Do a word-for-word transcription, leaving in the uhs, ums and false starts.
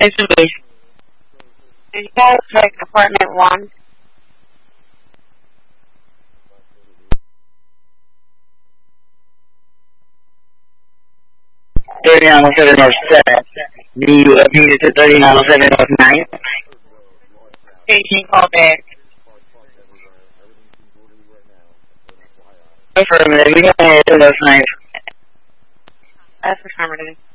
It's a boost. Did you guys check apartment one? thirty-nine oh seven North seven. Do you repeat it to thirty-nine oh seven North nine? Station call back. Affirmative. We got it to North nine. That's affirmative.